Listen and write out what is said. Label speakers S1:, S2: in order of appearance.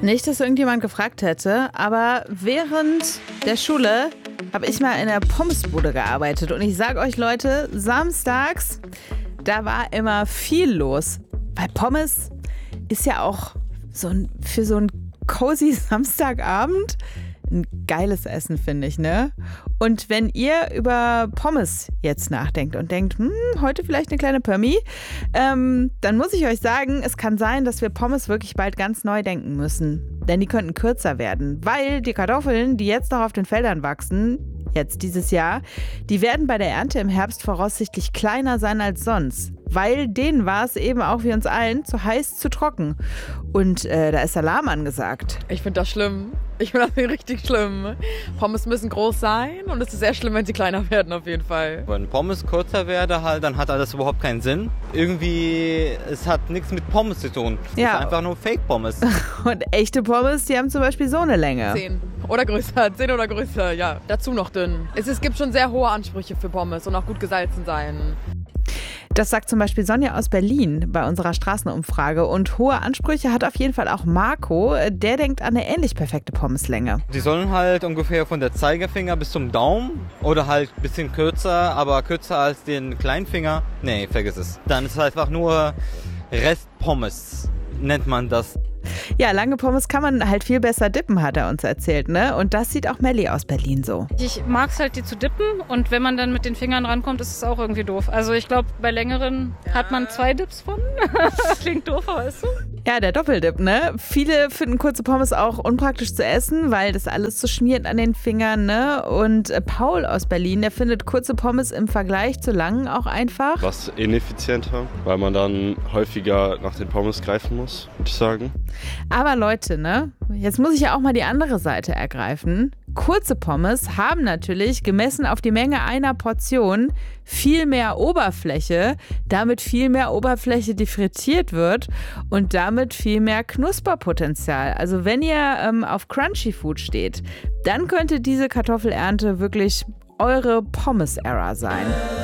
S1: Nicht, dass irgendjemand gefragt hätte, aber während der Schule habe ich mal in der Pommesbude gearbeitet. Und ich sage euch, Leute, samstags, da war immer viel los. Weil Pommes ist ja auch für so einen cozy Samstagabend ein geiles Essen, finde ich, ne? Und wenn ihr über Pommes jetzt nachdenkt und denkt, heute vielleicht eine kleine Pömmi, dann muss ich euch sagen, es kann sein, dass wir Pommes wirklich bald ganz neu denken müssen. Denn die könnten kürzer werden, weil die Kartoffeln, die jetzt noch auf den Feldern wachsen, jetzt dieses Jahr, die werden bei der Ernte im Herbst voraussichtlich kleiner sein als sonst. Weil denen war es eben auch wie uns allen zu heiß, zu trocken. Und da ist Alarm angesagt.
S2: Ich finde das schlimm. Ich finde das richtig schlimm. Pommes müssen groß sein und es ist sehr schlimm, wenn sie kleiner werden auf jeden Fall.
S3: Wenn Pommes kürzer werde halt, dann hat das überhaupt keinen Sinn. Irgendwie, es hat nichts mit Pommes zu tun. Es ist einfach nur Fake-Pommes.
S1: Und echte Pommes, die haben zum Beispiel so eine Länge.
S2: 10 oder größer, 10 oder größer, ja. Dazu noch dünn. Es gibt schon sehr hohe Ansprüche für Pommes und auch gut gesalzen sein.
S1: Das sagt zum Beispiel Sonja aus Berlin bei unserer Straßenumfrage. Und hohe Ansprüche hat auf jeden Fall auch Marco. Der denkt an eine ähnlich perfekte Pommeslänge.
S3: Die sollen halt ungefähr von der Zeigefinger bis zum Daumen oder halt ein bisschen kürzer, aber kürzer als den kleinen Finger. Nee, vergiss es. Dann ist es einfach nur Restpommes, nennt man das.
S1: Ja, lange Pommes kann man halt viel besser dippen, hat er uns erzählt, ne? Und das sieht auch Melli aus Berlin so.
S4: Ich mag es halt, die zu dippen und wenn man dann mit den Fingern rankommt, ist es auch irgendwie doof. Also ich glaube, bei längeren hat man 2 Dips von. Klingt doof, aber ist so.
S1: Ja, der Doppeldip, ne? Viele finden kurze Pommes auch unpraktisch zu essen, weil das alles so schmiert an den Fingern, ne? Und Paul aus Berlin, der findet kurze Pommes im Vergleich zu langen auch einfach.
S5: Was ineffizienter, weil man dann häufiger nach den Pommes greifen muss, würde ich sagen.
S1: Aber Leute, ne? Jetzt muss ich ja auch mal die andere Seite ergreifen. Kurze Pommes haben natürlich, gemessen auf die Menge einer Portion, viel mehr Oberfläche, damit viel mehr Oberfläche, die frittiert wird und damit viel mehr Knusperpotenzial. Also wenn ihr auf Crunchy Food steht, dann könnte diese Kartoffelernte wirklich eure Pommes-Era sein.